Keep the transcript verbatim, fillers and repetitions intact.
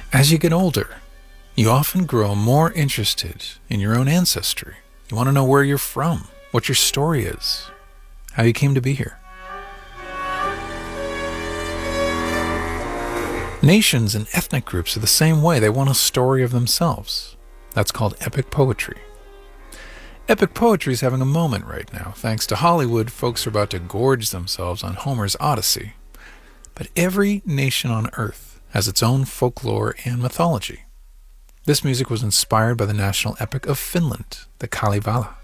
As you get older, you often grow more interested in your own ancestry. You want to know where you're from, what your story is, how you came to be here. Nations and ethnic groups are the same way. They want a story of themselves. That's called epic poetry. Epic poetry is having a moment right now. Thanks to Hollywood, folks are about to gorge themselves on Homer's Odyssey. But every nation on Earth has its own folklore and mythology. This music was inspired by the national epic of Finland, the Kalevala.